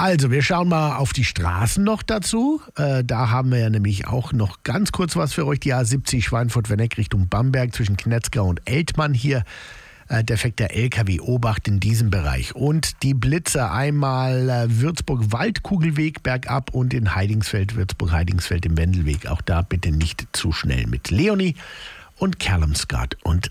Also, wir schauen mal auf die Straßen noch dazu. Da haben wir ja nämlich auch noch ganz kurz was für euch. Die A70 Schweinfurt-Wenneck Richtung Bamberg zwischen Knetzgau und Eltmann hier. Defekter LKW Obacht in diesem Bereich. Und die Blitzer einmal Würzburg-Waldkugelweg bergab und in Heidingsfeld, Würzburg-Heidingsfeld im Wendelweg. Auch da bitte nicht zu schnell mit Leonie und Callum Scott und